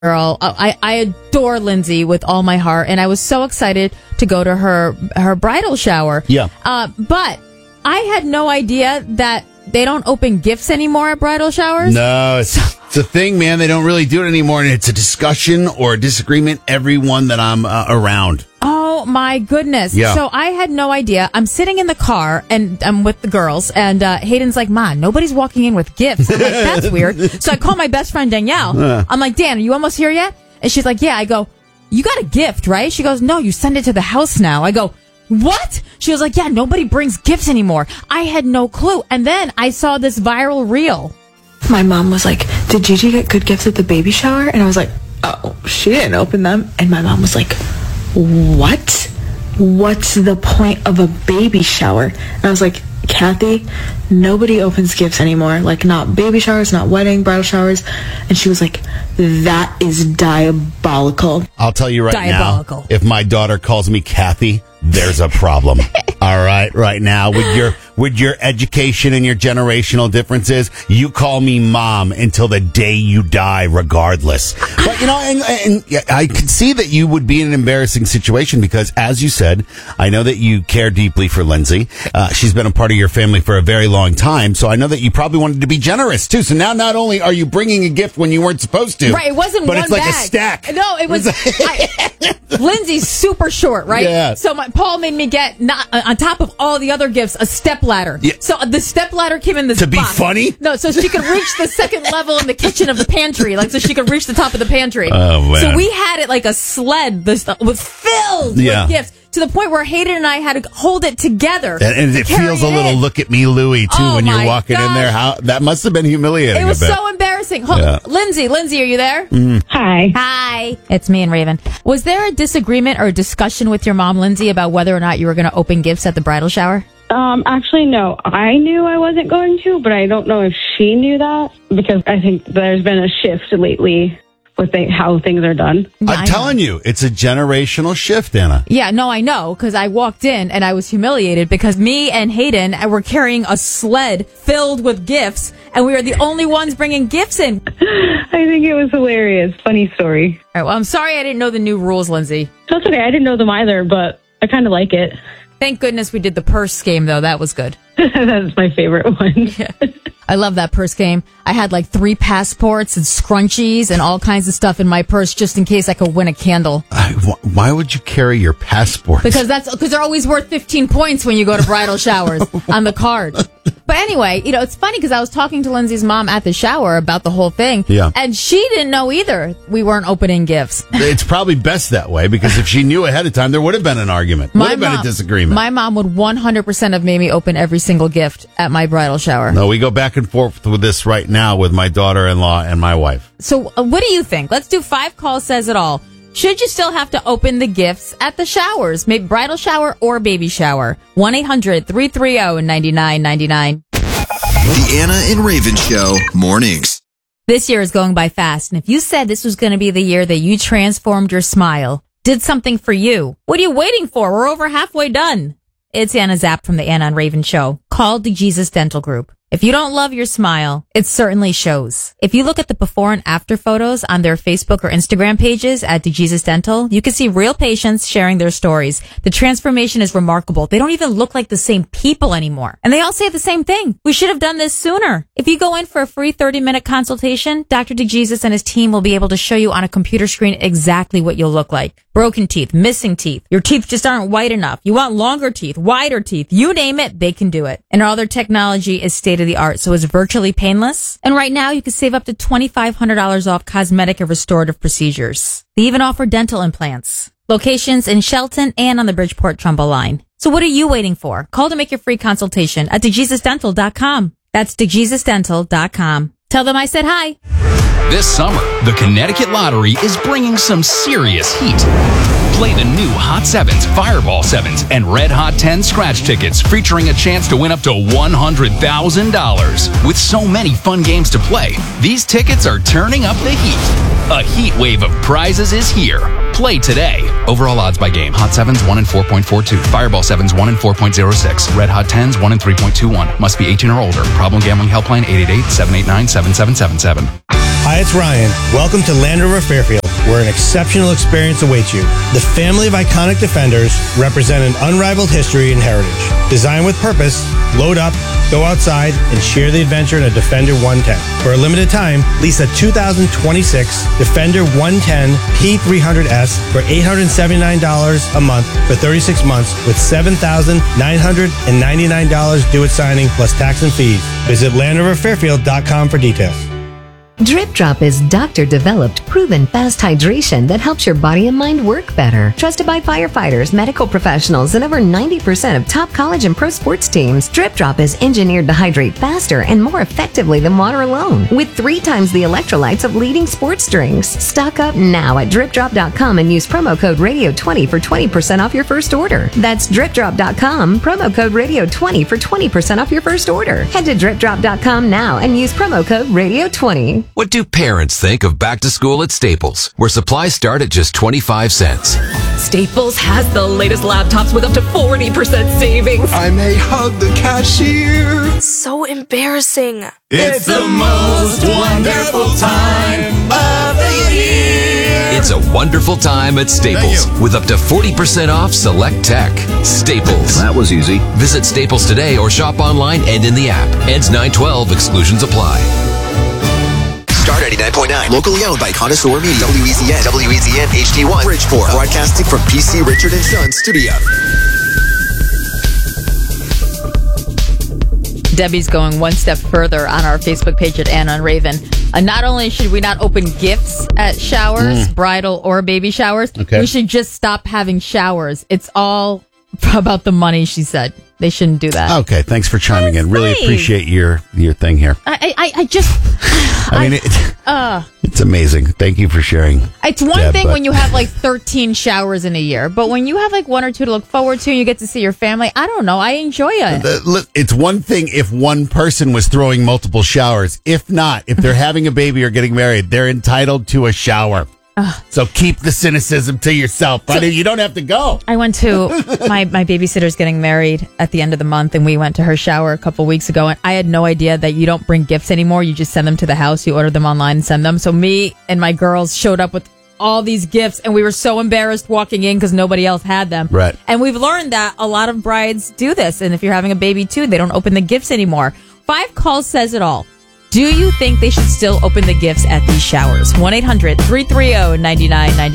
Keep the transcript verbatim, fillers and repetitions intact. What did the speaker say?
girl. I, I adore Lindsay with all my heart, and I was so excited to go to her her bridal shower. Yeah. Uh, but I had no idea that they don't open gifts anymore at bridal showers. No, it's, it's a thing, man. They don't really do it anymore, and it's a discussion or a disagreement every one that I'm uh, around. Oh, my goodness. Yeah. So I had no idea. I'm sitting in the car, and I'm with the girls, and uh, Hayden's like, "Ma, nobody's walking in with gifts." I'm like, that's weird. So I call my best friend, Danielle. Uh. I'm like, Dan, are you almost here yet? And she's like, yeah. I go, you got a gift, right? She goes, no, you send it to the house now. I go, what? She was like, yeah, nobody brings gifts anymore. I had no clue. And then I saw this viral reel. My mom was like, did Gigi get good gifts at the baby shower? And I was like, oh, she didn't open them. And my mom was like, what? What's the point of a baby shower? And I was like, Kathy, nobody opens gifts anymore. Like, not baby showers, not wedding, bridal showers. And she was like, that is diabolical. I'll tell you right Diabolical. now, if my daughter calls me Kathy, there's a problem. All right, right now, with your with your education and your generational differences, you call me mom until the day you die, regardless. But, you know, and, and yeah, I can see that you would be in an embarrassing situation because, as you said, I know that you care deeply for Lindsay. Uh, she's been a part of your family for a very long time, so I know that you probably wanted to be generous, too. So now not only are you bringing a gift when you weren't supposed to. Right, it wasn't but one it's like bag. a stack. No, it was... I, Lindsay's super short, right? Yeah. So my, Paul made me get, not uh, on top of all the other gifts, a step ladder. Yeah. So the step ladder came in this To be box. funny? No, so she could reach the second level in the kitchen of the pantry, like so she could reach the top of the pantry. Oh, man. So we had it like a sled. This was filled Yeah. with gifts to the point where Hayden and I had to hold it together. And, and it carry feels a it little in. look at me, Louie, too, Oh, when you're my walking in there. gosh. How that must have been humiliating. It was a bit. so embarrassing. Hold, Yeah. Lindsay, Lindsay, are you there? Mm. Hi. Hi. It's me and Raven. Was there a disagreement or a discussion with your mom, Lindsay, about whether or not you were going to open gifts at the bridal shower? Um, actually, no. I knew I wasn't going to, but I don't know if she knew that because I think there's been a shift lately with th- how things are done. Yeah, I'm I telling you, it's a generational shift, Anna. Yeah, no, I know, because I walked in and I was humiliated because me and Hayden were carrying a sled filled with gifts, and we were the only ones bringing gifts in. I think it was hilarious. Funny story. All right, well, I'm sorry I didn't know the new rules, Lindsay. That's okay. I didn't know them either, but I kind of like it. Thank goodness we did the purse game, though. That was good. That's my favorite one. Yeah. I love that purse game. I had like three passports and scrunchies and all kinds of stuff in my purse just in case I could win a candle. I, wh- why would you carry your passport? Because that's because they're always worth fifteen points when you go to bridal showers on the card. But anyway, you know, it's funny because I was talking to Lindsay's mom at the shower about the whole thing. Yeah. And she didn't know either we weren't opening gifts. It's probably best that way because if she knew ahead of time, there would have been an argument. Would have been a disagreement. My mom would one hundred percent have made me open every single gift at my bridal shower. No, we go back and forth with this right now with my daughter-in-law and my wife. So uh, what do you think? Let's do five calls says it all. Should you still have to open the gifts at the showers? Maybe bridal shower or baby shower? one eight hundred three three zero nine nine nine nine. The Anna and Raven Show mornings. This year is going by fast, and if you said this was going to be the year that you transformed your smile, did something for you, what are you waiting for? We're over halfway done. It's Anna Zapp from the Anna and Raven Show, called the Jesus Dental Group. If you don't love your smile, it certainly shows. If you look at the before and after photos on their Facebook or Instagram pages at DeJesus Dental, you can see real patients sharing their stories. The transformation is remarkable. They don't even look like the same people anymore. And they all say the same thing. We should have done this sooner. If you go in for a free thirty-minute consultation, Doctor DeJesus and his team will be able to show you on a computer screen exactly what you'll look like. Broken teeth, missing teeth, your teeth just aren't white enough. You want longer teeth, wider teeth, you name it, they can do it. And all their technology is state of the art, so it's virtually painless. And right now, you can save up to twenty-five hundred dollars off cosmetic and restorative procedures. They even offer dental implants. Locations in Shelton and on the Bridgeport-Trumbull line. So what are you waiting for? Call to make your free consultation at de jesus dental dot com. That's de jesus dental dot com. Tell them I said hi. This summer, the Connecticut Lottery is bringing some serious heat. Play the new Hot Sevens, Fireball Sevens, and Red Hot ten scratch tickets featuring a chance to win up to one hundred thousand dollars. With so many fun games to play, these tickets are turning up the heat. A heat wave of prizes is here. Play today. Overall odds by game. Hot Sevens one in four point four two. Fireball Sevens one in four point zero six. Red Hot tens one in three point two one. Must be eighteen or older. Problem gambling helpline eight eight eight, seven eight nine, seven seven seven seven. Hi, Hi, it's Ryan. Welcome to Land Rover Fairfield, where an exceptional experience awaits you. The family of iconic Defenders represent an unrivaled history and heritage. Designed with purpose, load up, go outside, and share the adventure in a Defender one ten. For a limited time, lease a two thousand twenty-six Defender one ten P three hundred S for eight hundred seventy-nine dollars a month for thirty-six months with seven thousand nine hundred ninety-nine dollars due at signing plus tax and fees. Visit land rover fairfield dot com for details. Drip Drop is doctor-developed, proven fast hydration that helps your body and mind work better. Trusted by firefighters, medical professionals, and over ninety percent of top college and pro sports teams, Drip Drop is engineered to hydrate faster and more effectively than water alone, with three times the electrolytes of leading sports drinks. Stock up now at drip drop dot com and use promo code radio twenty for twenty percent off your first order. That's drip drop dot com, promo code radio twenty for twenty percent off your first order. Head to drip drop dot com now and use promo code radio twenty. What do parents think of back to school at Staples, where supplies start at just twenty-five cents? Staples has the latest laptops with up to forty percent savings. I may hug the cashier. So embarrassing. It's the most wonderful time of the year. It's a wonderful time at Staples with up to forty percent off select tech. Staples. That was easy. Visit Staples today or shop online and in the app. Ends nine twelve. Exclusions apply. Star ninety-nine point nine, locally owned by Connoisseur Media, W E Z N, W E Z N H D one, Bridgeport, broadcasting from P C Richard and Son Studio. Debbie's going one step further on our Facebook page at Anna and Raven. Uh, not only should we not open gifts at showers, mm. bridal or baby showers, okay. we should just stop having showers. It's all about the money, she said. They shouldn't do that. Okay, thanks for chiming That's in. Really nice. appreciate your your thing here. I I, I just... I mean, it, uh, it's amazing. Thank you for sharing. It's one Deb, thing but- when you have like thirteen showers in a year, but when you have like one or two to look forward to and you get to see your family, I don't know. I enjoy it. The- look, it's one thing if one person was throwing multiple showers. If not, if they're having a baby or getting married, they're entitled to a shower. Ugh. So keep the cynicism to yourself. Buddy, you don't have to go. I went to my, my babysitter's getting married at the end of the month, and we went to her shower a couple weeks ago, and I had no idea that you don't bring gifts anymore. You just send them to the house. You order them online and send them. So me and my girls showed up with all these gifts, and we were so embarrassed walking in because nobody else had them. Right. And we've learned that a lot of brides do this, and if you're having a baby too, they don't open the gifts anymore. Five Calls says it all. Do you think they should still open the gifts at these showers? one eight hundred three three zero nine nine nine